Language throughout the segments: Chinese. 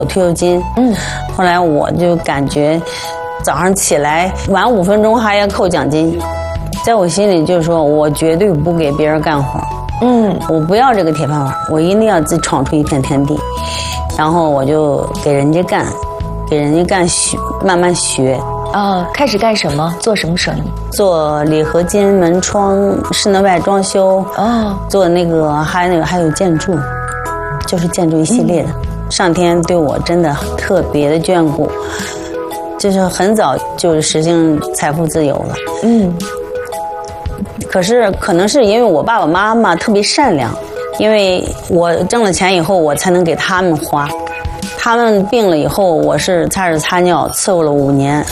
退休金。后来我就感觉早上起来晚5分钟还要扣奖金，在我心里就是说我绝对不给别人干活。我不要这个铁饭碗，我一定要自己闯出一片天地。然后我就给人家干，学，慢慢学。 开始干什么？做什么生意？ 做铝合金门窗、室内外装修。做那个还有建筑，就是建筑一系列的。上天对我真的特别的眷顾，就是很早就实行财富自由了。可是可能是因为我爸爸妈妈特别善良，因为我挣了钱以后，我才能给他们花。他们病了以后，我是擦屎擦尿伺候了5年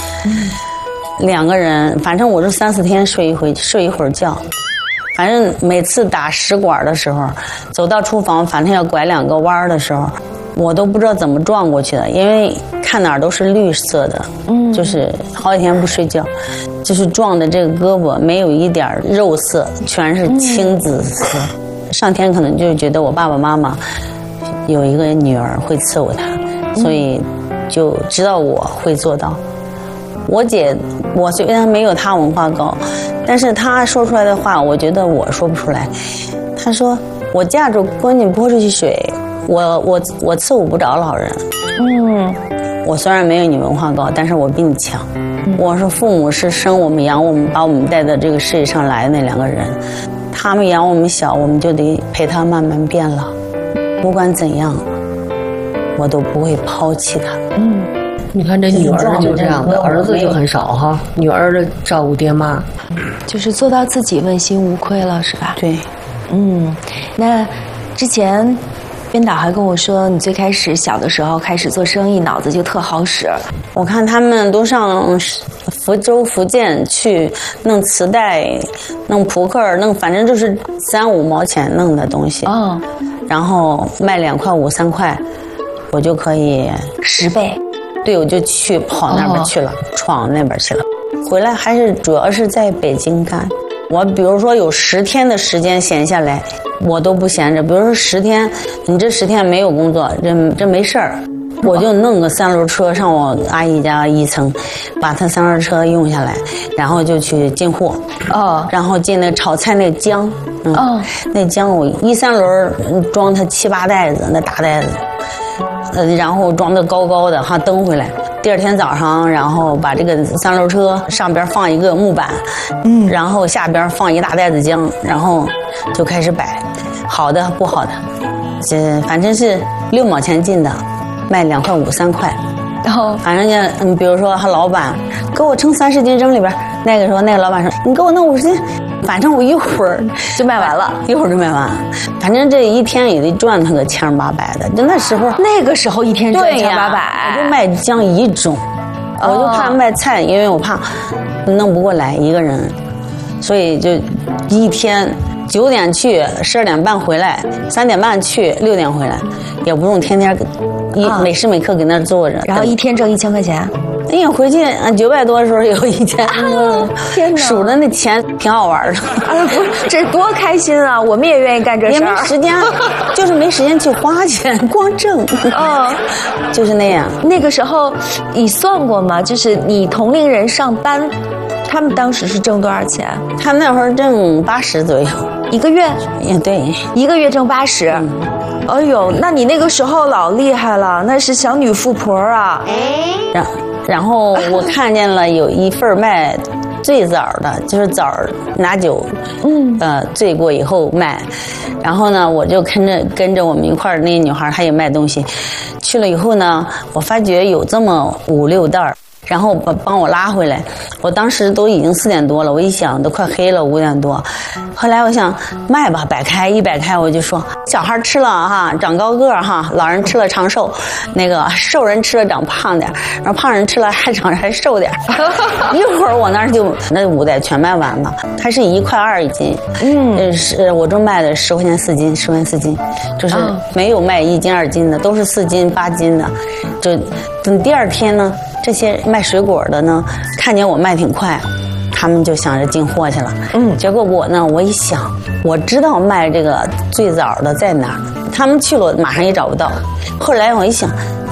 ，2个人，反正我是3、4天睡一会儿觉。反正每次打食管的时候，走到厨房，反正要拐2个弯的时候，我都不知道怎么撞过去的，因为看哪儿都是绿色的，就是好几天不睡觉，就是撞的这个胳膊没有一点肉色，全是青紫色。上天可能就觉得我爸爸妈妈有一个女儿会伺候他，所以就知道我会做到。我姐，我虽然没有她文化高，但是她说出来的话，我觉得我说不出来。她说我架着闺女泼出去水，我伺候不着老人。我虽然没有你文化高，但是我比你强。我说父母是生我们养我们，把我们带到这个世界上来的那2个人，他们养我们小，我们就得陪他慢慢变老。不管怎样，我都不会抛弃他。 你看这女儿就这样的，儿子就很少哈。女儿的照顾爹妈， 就是做到自己问心无愧了，是吧？ 对。 那之前编导还跟我说，你最开始小的时候开始做生意，脑子就特好使。 我看他们都上福州、福建去弄磁带、弄扑克、弄，反正就是3、5毛钱弄的东西。然后卖2块5、3块，我就可以 10倍。 对，我就去跑那边去了，闯那边去了。回来还是主要是在北京干。我比如说有10天的时间闲下来，我都不闲着。比如说10天，你这10天没有工作，这没事儿，我就弄个3轮车上我阿姨家1层，把她3轮车用下来，然后就去进货。然后进那炒菜那姜，那姜我3轮装它7、8袋子，那大袋子。然后装得高高的，蹬回来。第2天早上，然后把这个3轮车上边放一个木板，然后下边放一大袋子姜，然后就开始摆，好的不好的，反正是6毛钱进的，卖2块5、3块。然后反正就比如说他老板给我称30斤扔里边，那个时候那个老板说你给我弄50斤，反正我一会儿就卖完了， 一会儿就卖完。反正这一天也得赚他个700、800的。就那个时候一天赚700、800， 我就卖姜1种，我就怕卖菜，因为我怕弄不过来一个人，所以就一天9点去，12点半回来，3点半去，6点回来，也不用天天每时每刻给那儿坐着。 然后一天挣1000块钱。 你回去900多的时候有1000， 天哪， 数着那钱挺好玩的。 这多开心啊！我们也愿意干这事儿。 也没时间，就是没时间去花钱，光挣。就是那样。 那个时候你算过吗？就是你同龄人上班，他们当时是挣多少钱？ 他们那会儿挣80左右 1个月。 也对 ，1个月挣80。哎呦，那你那个时候老厉害了，那是小女富婆啊。 然后我看见了有一份卖醉枣的，就是枣拿酒，醉过以后卖。然后呢，我就跟着我们一块儿，那个女孩她也卖东西。去了以后呢，我发觉有这么5、6袋。然后帮我拉回来，我当时都已经4点多了，我一想都快黑了，5点多。后来我想卖吧，一摆开我就说，小孩吃了长高个老人吃了长寿，那个瘦人吃了长胖点，然后胖人吃了还瘦点。一会儿我那5袋全卖完了，它是1块2一斤，我这卖的10块钱4斤，10块钱4斤，就是没有卖1斤2斤的，都是4斤8斤的。就等第2天呢，这些卖水果的呢，看见我卖挺快，他们就想着进货去了。结果我一想，我知道卖这个最早的在哪儿，他们去了马上也找不到。后来我一想，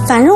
反正